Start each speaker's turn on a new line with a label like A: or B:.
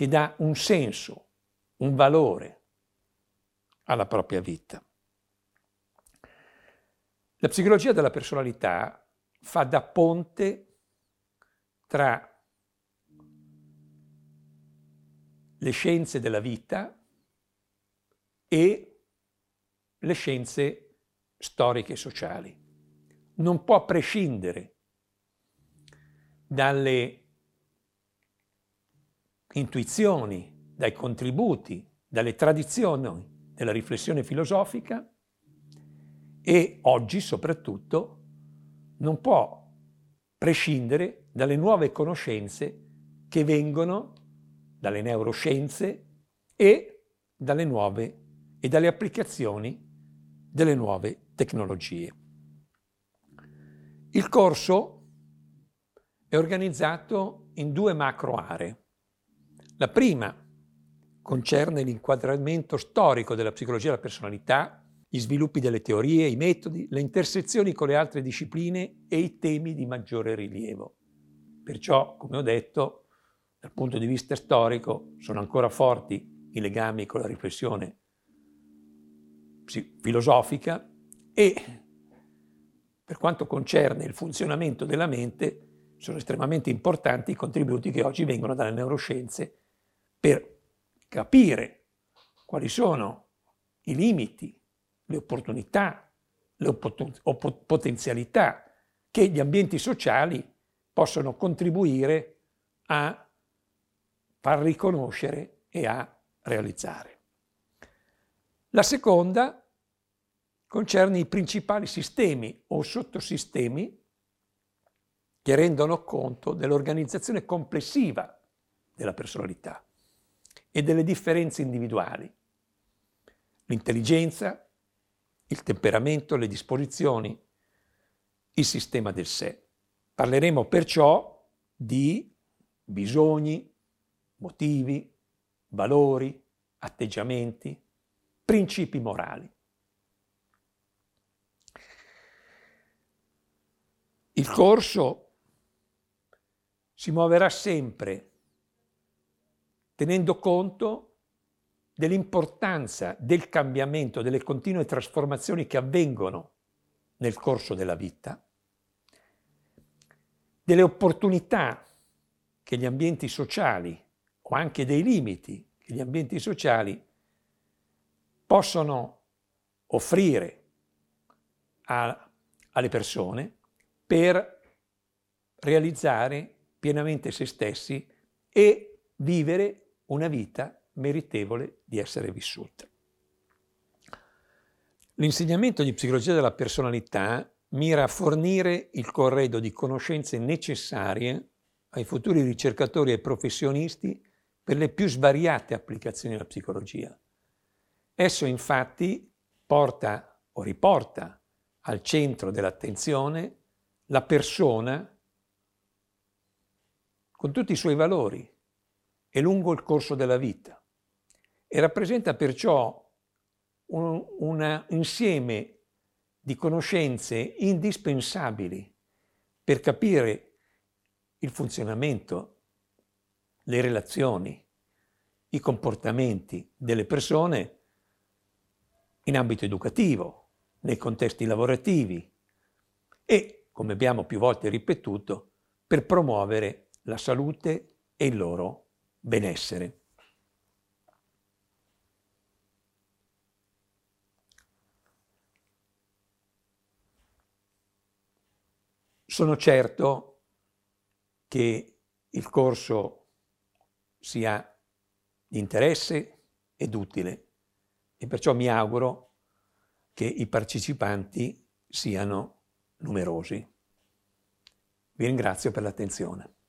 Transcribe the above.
A: che dà un senso, un valore alla propria vita. La psicologia della personalità fa da ponte tra le scienze della vita e le scienze storiche e sociali. Non può prescindere dalle intuizioni, dai contributi, dalle tradizioni della riflessione filosofica e oggi soprattutto non può prescindere dalle nuove conoscenze che vengono dalle neuroscienze e dalle applicazioni delle nuove tecnologie. Il corso è organizzato in due macro aree. La prima concerne l'inquadramento storico della psicologia della personalità, gli sviluppi delle teorie, i metodi, le intersezioni con le altre discipline e i temi di maggiore rilievo. Perciò, come ho detto, dal punto di vista storico sono ancora forti i legami con la riflessione filosofica e per quanto concerne il funzionamento della mente sono estremamente importanti i contributi che oggi vengono dalle neuroscienze per capire quali sono i limiti, le opportunità, le potenzialità che gli ambienti sociali possono contribuire a far riconoscere e a realizzare. La seconda concerne i principali sistemi o sottosistemi che rendono conto dell'organizzazione complessiva della personalità e delle differenze individuali, l'intelligenza, il temperamento, le disposizioni, il sistema del sé. Parleremo perciò di bisogni, motivi, valori, atteggiamenti, principi morali. Il corso si muoverà sempre tenendo conto dell'importanza del cambiamento, delle continue trasformazioni che avvengono nel corso della vita, delle opportunità che gli ambienti sociali o anche dei limiti che gli ambienti sociali possono offrire alle persone per realizzare pienamente se stessi e vivere una vita meritevole di essere vissuta. L'insegnamento di psicologia della personalità mira a fornire il corredo di conoscenze necessarie ai futuri ricercatori e professionisti per le più svariate applicazioni della psicologia. Esso infatti porta o riporta al centro dell'attenzione la persona con tutti i suoi valori e lungo il corso della vita e rappresenta perciò un insieme di conoscenze indispensabili per capire il funzionamento, le relazioni, i comportamenti delle persone in ambito educativo, nei contesti lavorativi e, come abbiamo più volte ripetuto, per promuovere la salute e il loro benessere. Sono certo che il corso sia di interesse ed utile e perciò mi auguro che i partecipanti siano numerosi. Vi ringrazio per l'attenzione.